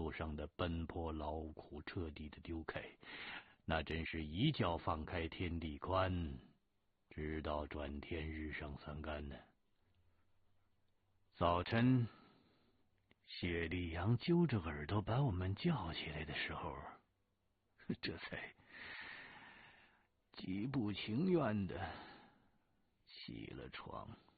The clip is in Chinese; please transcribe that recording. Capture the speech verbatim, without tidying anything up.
路上的奔波劳苦彻底的丢开，那真是一觉放开天地宽，直到转天日上三竿呢。早晨，谢立阳揪着耳朵把我们叫起来的时候，这才极不情愿的起了床。